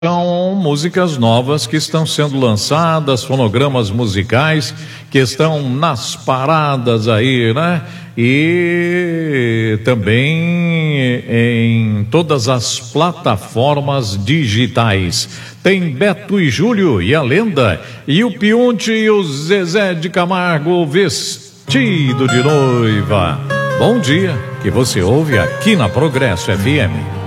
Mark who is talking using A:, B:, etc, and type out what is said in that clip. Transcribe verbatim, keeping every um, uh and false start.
A: São músicas novas que estão sendo lançadas, fonogramas musicais que estão nas paradas aí, né? E também em todas as plataformas digitais. Tem Beto e Júlio e a Lenda, e o Pionte e o Zezé de Camargo vestido de noiva. Bom dia, que você ouve aqui na Progresso F M.